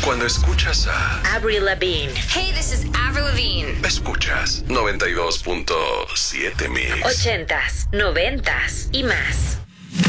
Cuando escuchas a Avril Lavigne. Hey, this is Avril Lavigne. Escuchas 92.7 Mix. 80s, 90s y más.